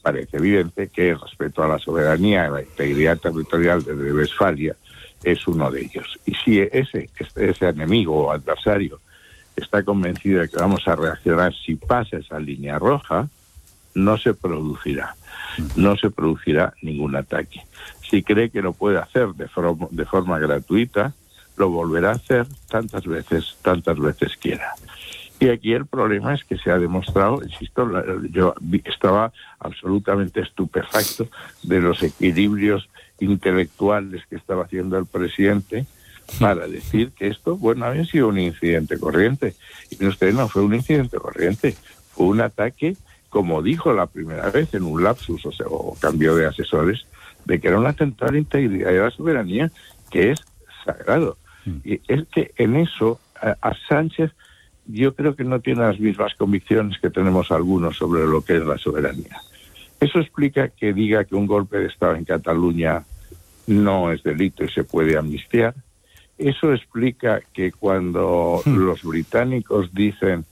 parece evidente que el respeto a la soberanía y la integridad territorial de Westfalia es uno de ellos. Y si ese enemigo o adversario está convencido de que vamos a reaccionar si pasa esa línea roja, no se producirá ningún ataque. Si cree que lo puede hacer de forma gratuita, lo volverá a hacer tantas veces quiera. Y aquí el problema es que se ha demostrado, insisto, yo estaba absolutamente estupefacto de los equilibrios intelectuales que estaba haciendo el presidente para decir que esto, había sido un incidente corriente. Y usted, no fue un incidente corriente, fue un ataque, como dijo la primera vez en un lapsus, o cambio de asesores, de que era un atentado a la integridad y a la soberanía, que es sagrado. Y es que en eso, a Sánchez, yo creo que no tiene las mismas convicciones que tenemos algunos sobre lo que es la soberanía. Eso explica que diga que un golpe de Estado en Cataluña no es delito y se puede amnistiar. Eso explica que cuando los británicos dicen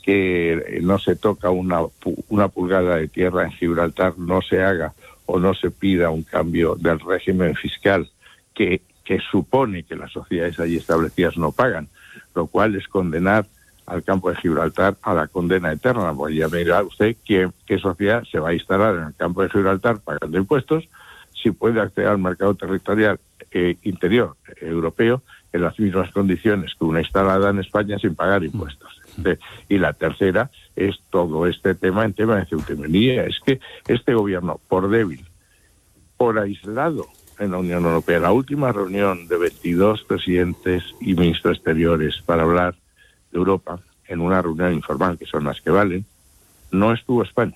que no se toca una pulgada de tierra en Gibraltar, no se haga o no se pida un cambio del régimen fiscal que supone que las sociedades allí establecidas no pagan, lo cual es condenar al campo de Gibraltar a la condena eterna. Pues ya verá usted qué sociedad se va a instalar en el campo de Gibraltar pagando impuestos si puede acceder al mercado territorial interior europeo en las mismas condiciones que una instalada en España sin pagar impuestos. Y la tercera es todo este tema en tema de Ceuta y Melilla. Es que este gobierno, por débil, por aislado en la Unión Europea, la última reunión de 22 presidentes y ministros exteriores para hablar de Europa, en una reunión informal, que son las que valen, no estuvo España.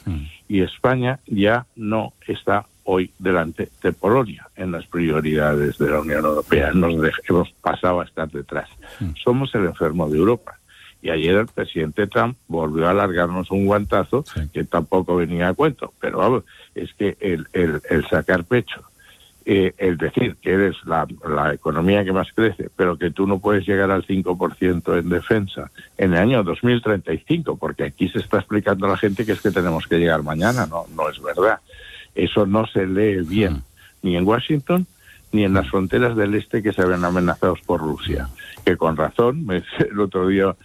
Y España ya no está hoy delante de Polonia en las prioridades de la Unión Europea. Hemos pasado a estar detrás. Somos el enfermo de Europa. Y ayer el presidente Trump volvió a alargarnos un guantazo que tampoco venía a cuento. Pero vamos, es que el sacar pecho, el decir que eres la economía que más crece, pero que tú no puedes llegar al 5% en defensa en el año 2035, porque aquí se está explicando a la gente que es que tenemos que llegar mañana. No es verdad. Eso no se lee bien, ni en Washington, ni en las fronteras del este que se ven amenazados por Rusia. Que con razón, el otro día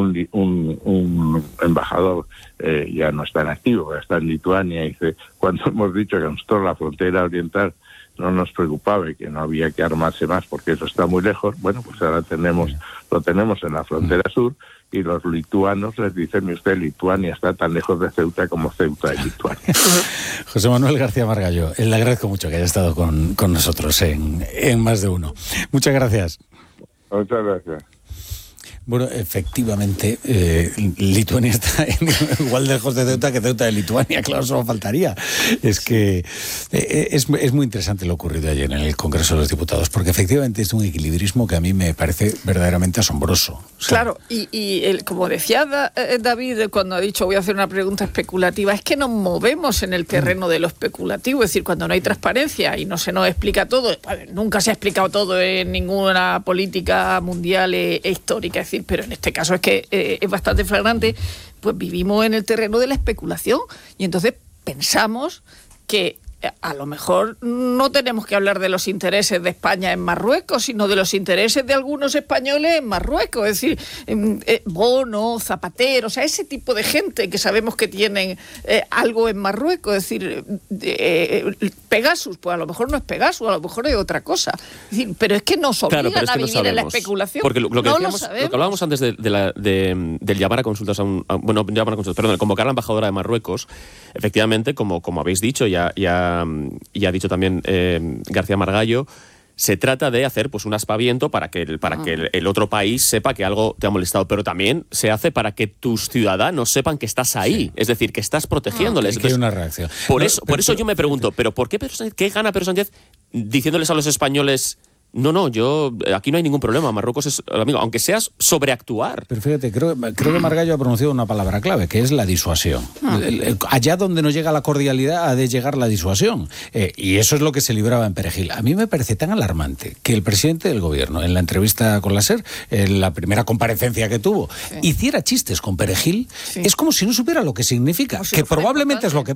un embajador ya no está en activo, está en Lituania, y dice, cuando hemos dicho que nosotros la frontera oriental no nos preocupaba y que no había que armarse más porque eso está muy lejos, bueno, pues ahora lo tenemos en la frontera sur, y los lituanos les dicen, usted, Lituania está tan lejos de Ceuta como Ceuta de Lituania. José Manuel García Margallo, le agradezco mucho que haya estado con nosotros en Más de Uno. Muchas gracias. Muchas gracias. Bueno, efectivamente, Lituania está igual de lejos de Ceuta que Ceuta de Lituania, claro, solo faltaría. Es que es muy interesante lo ocurrido ayer en el Congreso de los Diputados, porque efectivamente es un equilibrismo que a mí me parece verdaderamente asombroso. O sea, claro, y como decía David cuando ha dicho voy a hacer una pregunta especulativa, es que nos movemos en el terreno de lo especulativo, es decir, cuando no hay transparencia y no se nos explica todo, nunca se ha explicado todo en ninguna política mundial e histórica, es decir, pero en este caso es que es bastante flagrante, pues vivimos en el terreno de la especulación y entonces pensamos que a lo mejor no tenemos que hablar de los intereses de España en Marruecos, sino de los intereses de algunos españoles en Marruecos, es decir, Bono, Zapatero, o sea, ese tipo de gente que sabemos que tienen algo en Marruecos, es decir, Pegasus, pues a lo mejor no es Pegasus, a lo mejor es otra cosa, es decir, pero es que nos obligan a vivir en la especulación, porque lo que hablábamos antes del llamar a consultas convocar a la embajadora de Marruecos, efectivamente, como habéis dicho, ya ha dicho también García Margallo, se trata de hacer pues un aspaviento para que el otro país sepa que algo te ha molestado, pero también se hace para que tus ciudadanos sepan que estás ahí, es decir, que estás protegiéndoles. Que hay una reacción. Por eso yo me pregunto, ¿pero por qué gana Pedro Sánchez diciéndoles a los españoles no, aquí no hay ningún problema, Marruecos es el amigo, aunque seas sobreactuar? Pero fíjate, creo que Margallo ha pronunciado una palabra clave, que es la disuasión. Allá donde no llega la cordialidad ha de llegar la disuasión. Y eso es lo que se libraba en Perejil. A mí me parece tan alarmante que el presidente del gobierno, en la entrevista con la SER, en la primera comparecencia que tuvo, hiciera chistes con Perejil. Es como si no supiera lo que significa, que probablemente es lo que